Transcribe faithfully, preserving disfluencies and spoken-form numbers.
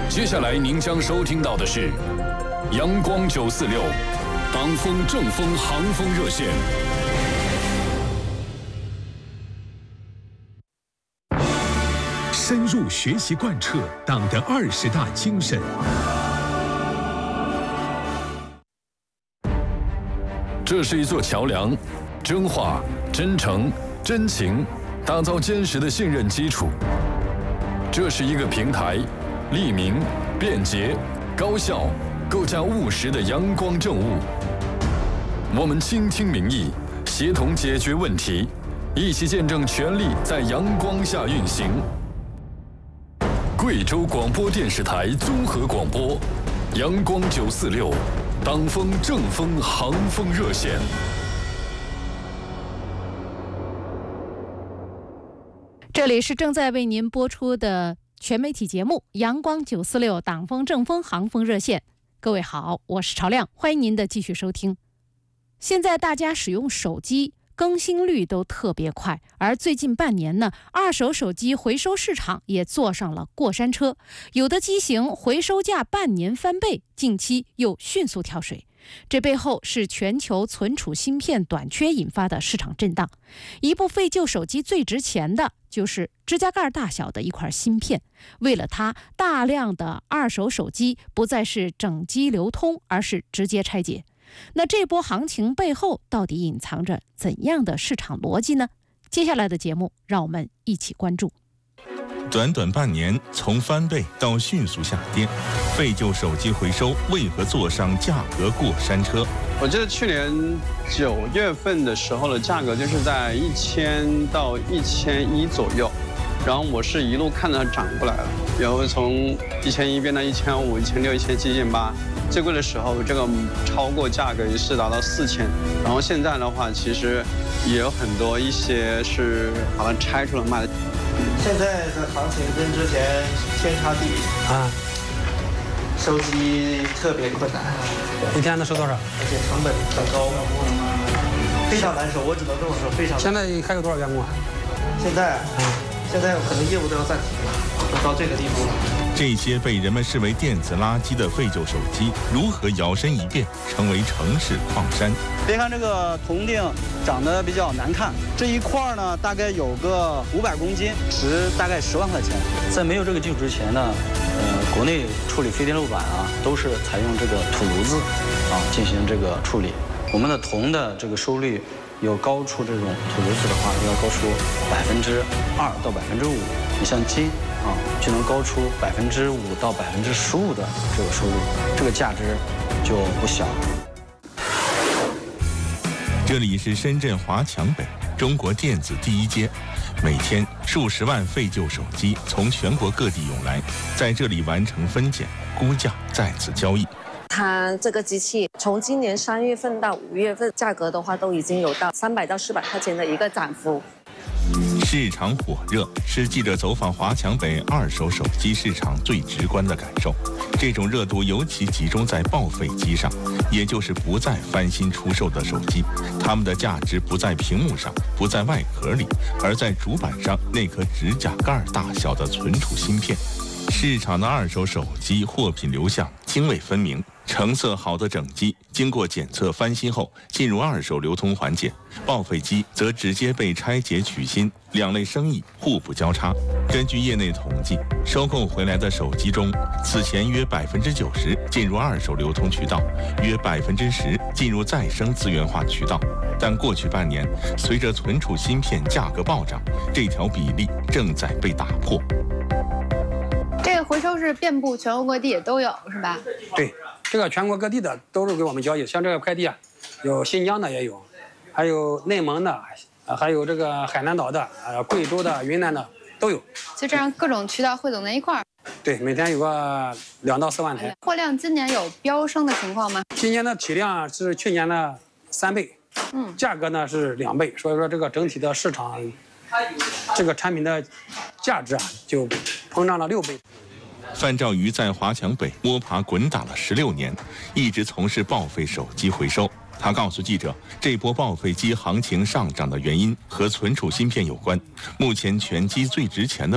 接下来您将收听到的是阳光九四六党风正风航风热线。 深入学习贯彻党的二十大精神。 这是一座桥梁，真话、真诚、真情，打造坚实的信任基础。这是一个平台，利民、便捷、高效，构架务实的阳光政务。我们倾听民意，协同解决问题，一起见证权力在阳光下运行。贵州广播电视台综合广播，阳光九四六，党风正风航风热线。 这里是正在为您播出的全媒体节目《阳光九四六党风正风航风热线》。各位好，我是曹亮，欢迎您的继续收听。现在大家使用手机更新率都特别快，而最近半年呢，二手手机回收市场也坐上了过山车，有的机型回收价半年翻倍，近期又迅速跳水。这背后是全球存储芯片短缺引发的市场震荡。一部废旧手机最值钱的就是指甲盖大小的一块芯片，为了它，大量的二手手机不再是整机流通，而是直接拆解。那这波行情背后到底隐藏着怎样的市场逻辑呢？接下来的节目让我们一起关注。 短短半年，从翻倍到迅速下跌，废旧手机回收为何坐上价格过山车？ 我记得去年九月份的时候的价格就是在一千到一千一左右，然后我是一路看着它涨过来了，然后从一千一变到一千五、一千六、一千七、一千八，最贵的时候这个超过价格也是达到四千，然后现在的话其实也有很多一些是把它拆出来卖的。 现在的行情跟之前天差地别啊，收机特别困难， 一天能收多少？ 而且成本很高，非常难收。我只能这么说，非常难收。 现在还有多少员工啊？ 现在，嗯，现在可能业务都要暂停了，都到这个地步了。 这些被人们视为电子垃圾的废旧手机，如何摇身一变成为城市矿山？ 别看这个铜锭长得比较难看，这一块呢大概有个五百公斤，值大概十万块钱。在没有这个技术之前呢，呃，国内处理非电路板啊，都是采用这个土炉子啊进行这个处理。我们的铜的这个收率有高出这种土炉子的话，要高出百分之二到百分之五。你像金啊，就能高出百分之五到百分之十五的这个收入，这个价值就不小。 这里是深圳华强北中国电子第一街，每天数十万废旧手机从全国各地涌来，在这里完成分拣、估价，再次交易。 它这个机器从今年三月份到五月份，价格的话都已经有到三百到四百块钱的一个涨幅。 市场火热是记者走访华强北二手手机市场最直观的感受。这种热度尤其集中在报废机上，也就是不再翻新出售的手机。它们的价值不在屏幕上，不在外壳里，而在主板上那颗指甲盖大小的存储芯片。市场的二手手机货品流向泾渭分明，成色好的整机经过检测翻新后进入二手流通环节，报废机则直接被拆解取新，两类生意互不交叉。根据业内统计，收购回来的手机中，此前约百分之九十进入二手流通渠道，约百分之十进入再生资源化渠道。但过去半年，随着存储芯片价格暴涨，这条比例正在被打破。 这个回收是遍布全国各地都有，是吧？ 对，这个全国各地的都是给我们交易，像这个快递啊，有新疆的也有，还有内蒙的，还有这个海南岛的，呃，贵州的、云南的都有。 就这样各种渠道汇总在一块儿。 对，每天有个两到四万台。 货量今年有飙升的情况吗？ 今年的体量是去年的三倍，嗯，价格呢是两倍，所以说这个整体的市场，这个产品的价值啊就膨胀了六倍。 范兆瑜在华强北摸爬滚打了十六年，一直从事报废手机回收。他告诉记者，这波报废机行情上涨的原因和存储芯片有关。目前全机最值钱的